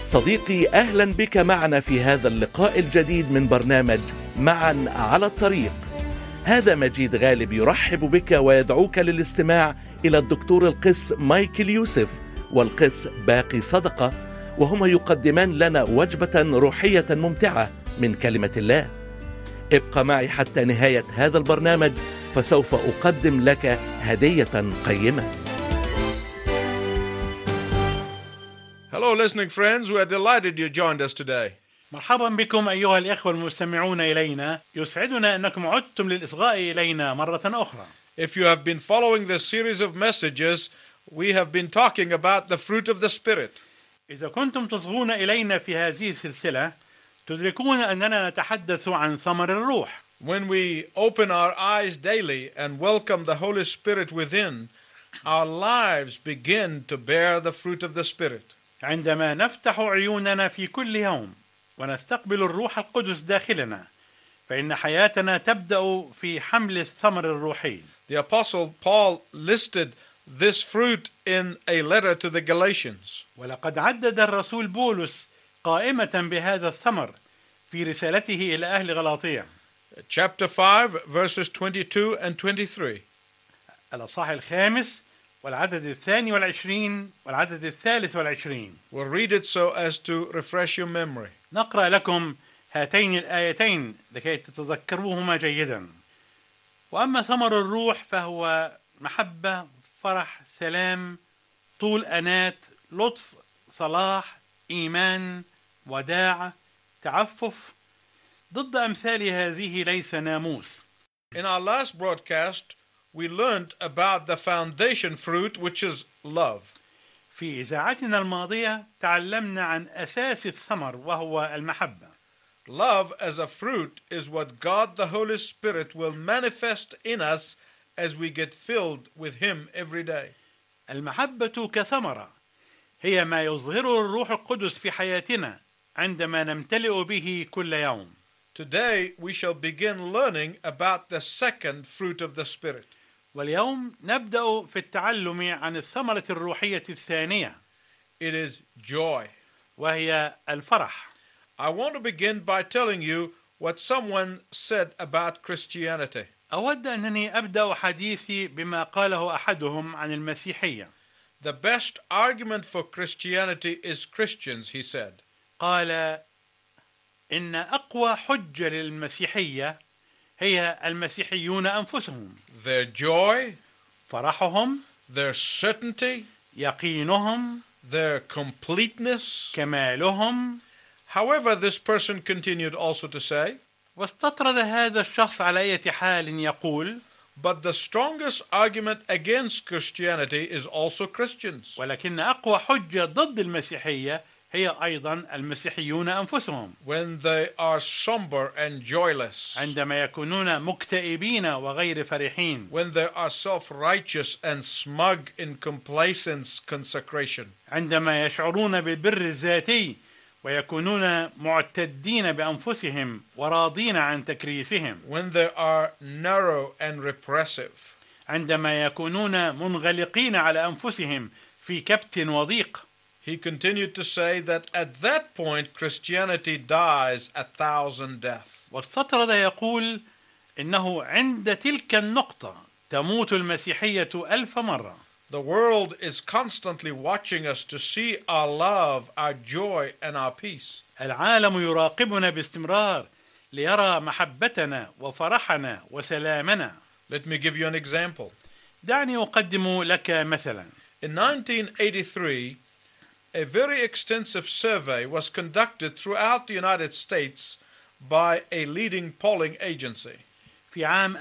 صديقي، أهلا بك معنا في هذا اللقاء الجديد من برنامج معا على الطريق. هذا مجيد غالب يرحب بك ويدعوك للاستماع إلى الدكتور القس مايكل يوسف والقس باقي صدقة، وهما يقدمان لنا وجبة روحية ممتعة من كلمة الله. ابقى معي حتى نهاية هذا البرنامج، فسوف أقدم لك هدية قيمة. Hello, listening friends. We are delighted you joined us today. مرحبا بكم أيها الإخوة المستمعون إلينا. يسعدنا أنكم عدتم للإصغاء إلينا مرة أخرى. If you have been following this series of messages, we have been talking about the fruit of the Spirit. إذا كنتم تصغون إلينا في هذه السلسلة تدركون أننا نتحدث عن ثمر الروح. When we open our eyes daily and welcome the Holy Spirit within, our lives begin to bear the fruit of the Spirit. عندما نفتح عيوننا في كل يوم ونستقبل الروح القدس داخلنا، فإن حياتنا تبدأ في حمل الثمر الروحي. The Apostle Paul listed this fruit in a letter to the Galatians. ولقد عدد الرسول بولس قائمة بهذا الثمر في رسالته إلى أهل غلاطية. Chapter 5, verses 22 and 23. الأصحاح 5 والعدد 22 والعدد 23. We'll read it so as to refresh your memory. نقرأ لكم هاتين الآيتين لكي تتذكروهما جيدا. وأما ثمر الروح فهو محبة، فرح، سلام، طول أنات، لطف، صلاح، إيمان، وداع، تعفف. ضد أمثال هذه ليس ناموس. In our last broadcast, we learned about the foundation fruit, which is love. في إذاعتنا الماضية تعلمنا عن أساس الثمر وهو المحبة. Love as a fruit is what God the Holy Spirit will manifest in us as we get filled with Him every day. المحبة كثمرة هي ما يظهره الروح القدس في حياتنا عندما نمتلئ به كل يوم. Today we shall begin learning about the second fruit of the Spirit. واليوم نبدأ في التعلم عن الثمرة الروحية الثانية. It is joy. وهي الفرح. I want to begin by telling you what someone said about Christianity. أود أنني أبدأ حديثي بما قاله أحدهم عن المسيحية. The best argument for Christianity is Christians, he said. قال إن أقوى حجة للمسيحية هي المسيحيون أنفسهم. Their joy, فرحهم، their certainty, يقينهم، their completeness. كمالهم. However, this person continued also to say, واستطرد هذا الشخص على أي حال يقول: but the strongest argument against Christianity is also Christians. ولكن أقوى حجة ضد المسيحية هي أيضا المسيحيون أنفسهم. When they are somber and joyless. عندما يكونون مكتئبين وغير فرحين. When they are self-righteous and smug in complacence consecration. عندما يشعرون بالبر الذاتي ويكونون معتدين بأنفسهم وراضين عن تكريسهم. When they are narrow and repressive. عندما يكونون منغلقين على أنفسهم في كبت وضيق. He continued to say that at that point Christianity dies 1,000 deaths. واستطرد يقول إنه عند تلك النقطة تموت المسيحية 1000 مرة. The world is constantly watching us to see our love, our joy, and our peace. العالم يراقبنا باستمرار ليرى محبتنا وفرحنا وسلامنا. Let me give you an example. دعني أقدم لك مثلا. In 1983, a very extensive survey was conducted throughout the United States by a leading polling agency. في عام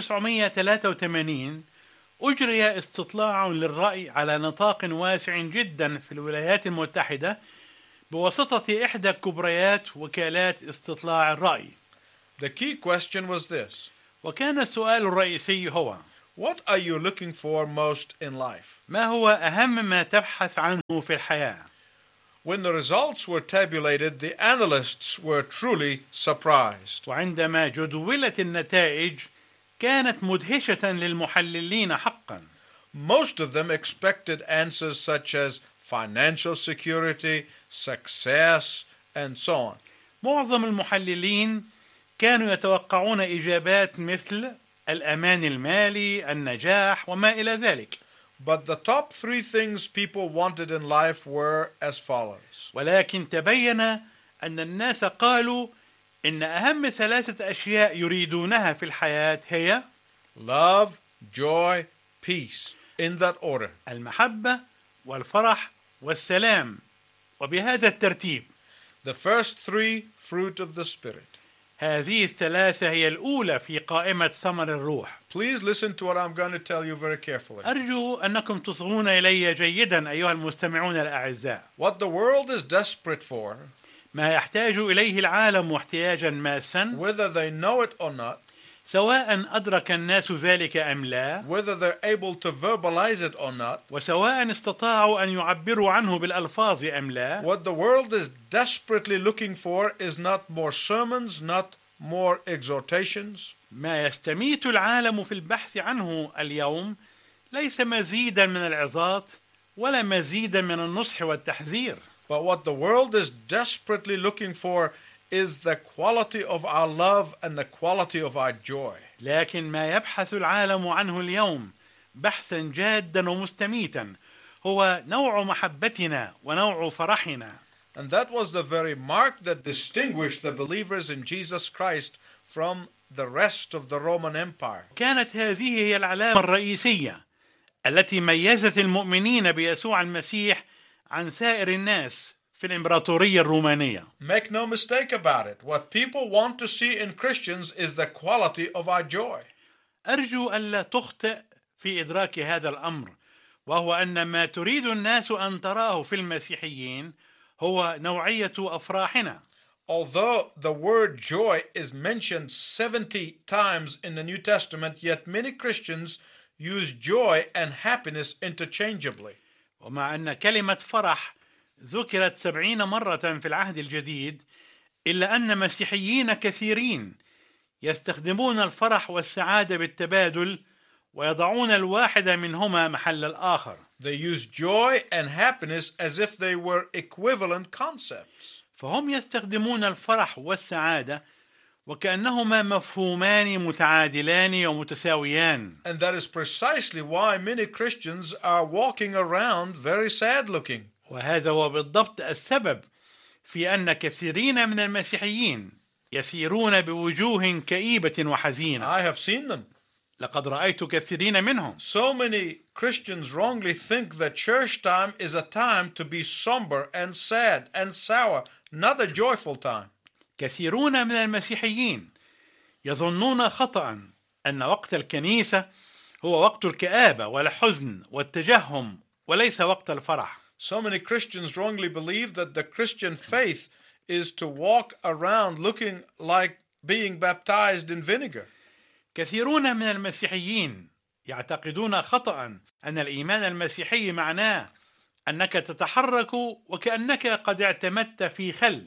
1983 أجري استطلاع للرأي على نطاق واسع جدا في الولايات المتحدة بواسطة إحدى كبريات وكالات استطلاع الرأي. The key question was this. وكان السؤال الرئيسي هو: What are you looking for most in life? ما هو أهم ما تبحث عنه في الحياة؟ When the results were tabulated, the analysts were truly surprised. وعندما جدولت النتائج كانت مدهشة للمحللين حقا. Most of them expected answers such as financial security, success, and so on. معظم المحللين كانوا يتوقعون إجابات مثل الأمان المالي، النجاح، وما إلى ذلك. But the top three things people wanted in life were as follows. ولكن تبين أن الناس قالوا إن أهم 3 أشياء يريدونها في الحياة هي Love, joy, peace, in that order. المحبة والفرح والسلام، وبهذا الترتيب. The first three, fruit of the Spirit. هذه ال3 هي الأولى في قائمة ثمر الروح. Please listen to what I'm going to tell you very carefully. أرجو أنكم تصغون إلي جيدا أيها المستمعون الأعزاء. What the world is desperate for, ما يحتاج إليه العالم احتياجا ماسا، whether they know it or not, سواء أدرك الناس ذلك أم لا، whether they're able to verbalize it or not, وسواء استطاعوا أن يعبروا عنه بالألفاظ أم لا. what the world is desperately looking for is not more sermons, not more exhortations, ما يستميت العالم في البحث عنه اليوم ليس مزيدا من العظات ولا مزيدا من النصح والتحذير، but what the world is desperately looking for is the quality of our love and the quality of our joy. لكن ما يبحث العالم عنه اليوم بحثا جادا ومستميتا هو نوع محبتنا ونوع فرحنا. And that was the very mark that distinguished the believers in Jesus Christ from the rest of the Roman Empire. كانت هذه هي العلامة الرئيسية التي ميزت المؤمنين بيسوع المسيح عن سائر الناس في الإمبراطورية الرومانية. Make no mistake about it. What people want to see in Christians is the quality of our joy. أرجو ألا تخطئ في إدراك هذا الأمر، وهو أن ما تريد الناس أن تراه في المسيحيين هو نوعية أفراحنا. Although the word joy is mentioned 70 times in the New Testament, yet many Christians use joy and happiness interchangeably. ومع أن كلمة فرح ذكرت 70 مرة في العهد الجديد، إلا أن مسيحيين كثيرين يستخدمون الفرح والسعادة بالتبادل ويضعون الواحد منهما محل الآخر. They use joy and happiness as if they were equivalent concepts. فهم يستخدمون الفرح والسعادة وكأنهما مفهومان متعادلان ومتساويان. And that is precisely why many Christians are walking around very sad looking. وهذا هو بالضبط السبب في أن كثيرين من المسيحيين يسيرون بوجوه كئيبة وحزينة. I have seen them. لقد رأيت كثيرين منهم. So many Christians wrongly think that church time is a time to be somber and sad and sour, not a joyful time. كثيرون من المسيحيين يظنون خطأ أن وقت الكنيسة هو وقت الكآبة والحزن والتجهم وليس وقت الفرح. So many Christians wrongly believe that the Christian faith is to walk around looking like being baptized in vinegar. كثيرون من المسيحيين يعتقدون خطأ أن الإيمان المسيحي معناه أنك تتحرك وكأنك قد اعتمدت في خل.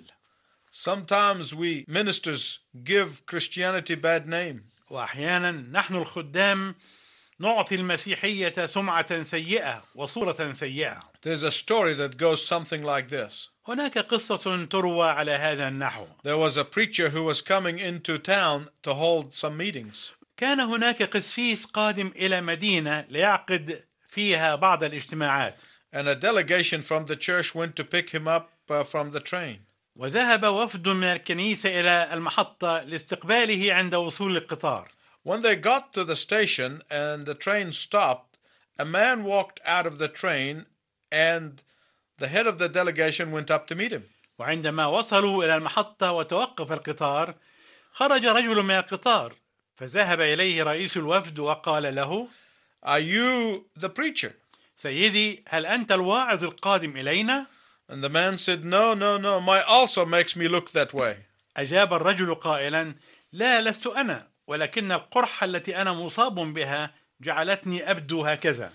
Sometimes we ministers give Christianity bad name. وأحيانا نحن الخدام نعطي المسيحية سمعة سيئة وصورة سيئة. There's a story that goes something like this. هناك قصة تروى على هذا النحو. There was a preacher who was coming into town to hold some meetings. كان هناك قسيس قادم إلى مدينة ليعقد فيها بعض الاجتماعات. And a delegation from the church went to pick him up from the train. وذهب وفد من الكنيسة إلى المحطة لاستقباله عند وصول القطار. When they got to the station and the train stopped, a man walked out of the train and the head of the delegation went up to meet him. وعندما وصلوا إلى المحطة وتوقف القطار، خرج رجل من القطار فذهب إليه رئيس الوفد وقال له: Are you the preacher? سيدي، هل أنت الواعظ القادم إلينا؟ And the man said, No, my ulcer makes me look that way. أجاب الرجل قائلا: لا، لست أنا، ولكن القرحة التي أنا مصاب بها جعلتني أبدو هكذا.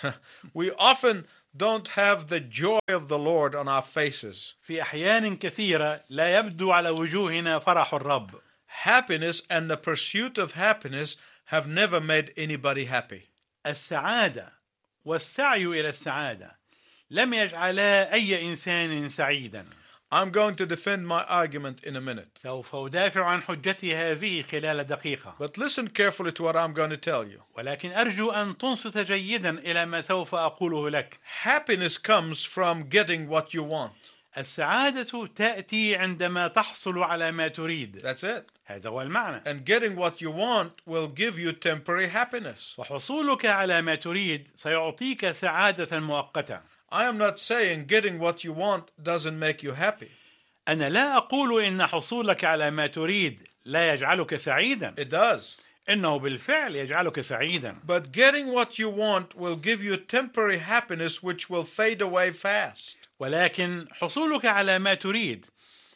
We often don't have the joy of the Lord on our faces. في أحيان كثيرة لا يبدو على وجوهنا فرح الرب. Happiness and the pursuit of happiness have never made anybody happy. السعادة والسعي إلى السعادة لم يجعلا أي إنسان سعيدا. I'm going to defend my argument in a minute. سوف أدافع عن حجتي هذه خلال دقيقة. But listen carefully to what I'm going to tell you. ولكن أرجو أن تنصت جيدا إلى ما سوف أقوله لك. Happiness comes from getting what you want. السعادة تأتي عندما تحصل على ما تريد. That's it. هذا هو المعنى. And getting what you want will give you temporary happiness. وحصولك على ما تريد سيعطيك سعادة مؤقتة. I am not saying getting what you want doesn't make you happy. أنا لا أقول إن حصولك على ما تريد لا يجعلك سعيدا. It does. إنه بالفعل يجعلك سعيدا. But getting what you want will give you temporary happiness which will fade away fast. ولكن حصولك على ما تريد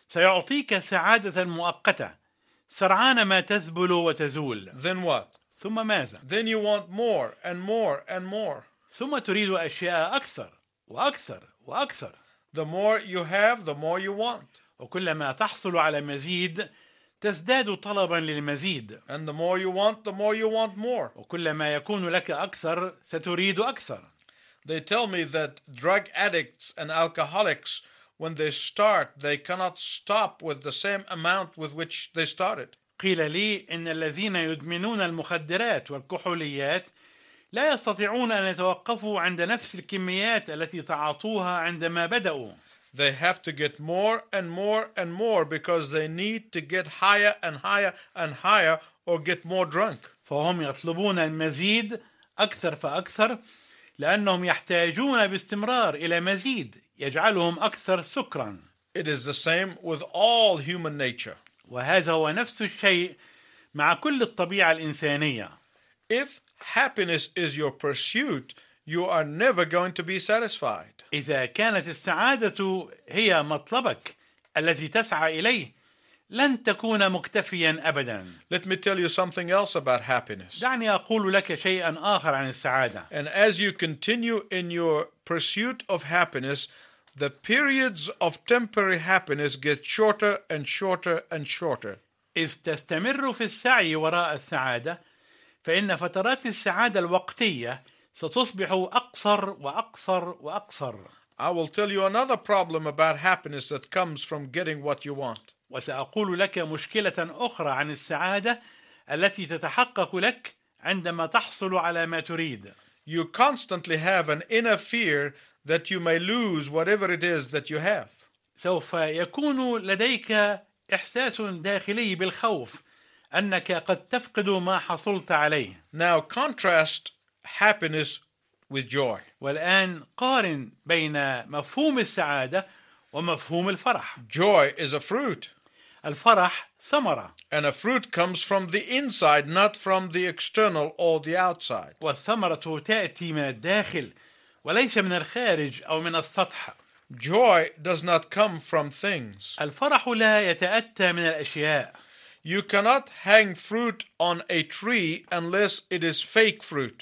سيعطيك سعادة مؤقتة سرعان ما تذبل وتزول. Then what? ثم ماذا؟ Then you want more and more and more. ثم تريد أشياء أكثر وأكثر وأكثر. The more you have, the more you want. وكلما تحصل على مزيد تزداد طلبا للمزيد. And the more you want more. وكلما يكون لك أكثر ستريد أكثر. They tell me that drug addicts and alcoholics, when they start, they cannot stop with the same amount with which they started. قيل لي إن الذين يدمنون المخدرات والكحوليات لا يستطيعون أن يتوقفوا عند نفس الكميات التي تعاطوها عندما بدأوا. They have to get more and more and more because they need to get higher and higher and higher or get more drunk. فهم يطلبون المزيد أكثر فأكثر لأنهم يحتاجون باستمرار إلى مزيد يجعلهم أكثر سكرا. It is the same with all human nature. وهذا هو نفس الشيء مع كل الطبيعة الإنسانية. If happiness is your pursuit, you are never going to be satisfied. إذا كانت السعادة هي مطلبك الذي تسعى إليه لن تكون مكتفيا أبدا. Let me tell you something else about happiness. دعني أقول لك شيئا آخر عن السعادة. And as you continue in your pursuit of happiness, the periods of temporary happiness get shorter and shorter and shorter. إذ تستمر في السعي وراء السعادة فإن فترات السعادة الوقتية ستصبح أقصر وأقصر وأقصر. I will tell you another problem about happiness that comes from getting what you want. وسأقول لك مشكلة أخرى عن السعادة التي تتحقق لك عندما تحصل على ما تريد. You constantly have an inner fear that you may lose whatever it is that you have. سوف يكون لديك إحساس داخلي بالخوف أنك قد تفقد ما حصلت عليه. Now contrast happiness with joy. والآن قارن بين مفهوم السعادة ومفهوم الفرح. Joy is a fruit. الفرح ثمرة. And a fruit comes from the inside, not from the external or the outside. والثمرة تأتي من الداخل وليس من الخارج أو من السطح. Joy does not come from things. الفرح لا يتأتى من الأشياء. You cannot hang fruit on a tree unless it is fake fruit.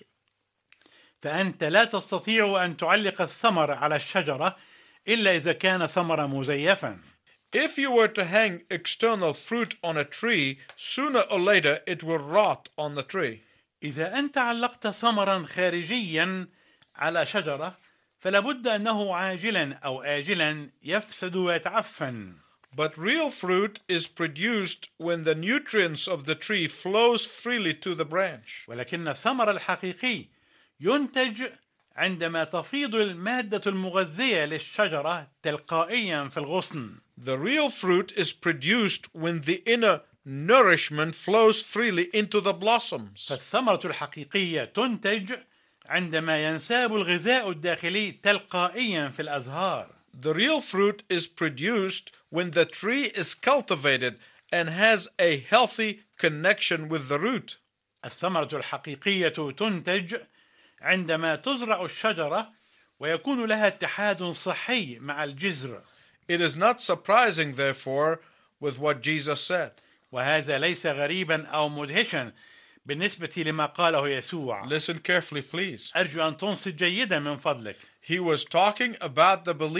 فأنت لا تستطيع أن تعلق الثمر على الشجرة إلا إذا كان ثمرا مزيفا. If you were to hang external fruit on a tree, sooner or later it will rot on the tree. إذا أنت علقت ثمرا خارجيا على شجرة فلابد أنه عاجلا أو آجلا يفسد ويتعفن. But real fruit is produced when the nutrients of the tree flows freely to the branch. ولكن الثمر الحقيقي ينتج عندما تفيض المادة المغذية للشجرة تلقائيا في الغصن. The real fruit is produced when the inner nourishment flows freely into the blossoms. فالثمرة الحقيقية تنتج عندما ينساب الغذاء الداخلي تلقائيا في الأزهار. The real fruit is produced when the tree is cultivated and has a healthy connection with the root. الثمرة الحقيقية تنتج عندما تزرع الشجرة ويكون لها اتحاد صحي مع الجذر. It is not surprising, therefore, with what Jesus said. وهذا ليس غريبا أو مدهشا بالنسبة لما قاله يسوع. Listen carefully, please. أرجو أن تنصت جيدا من فضلك. He was talking about the belief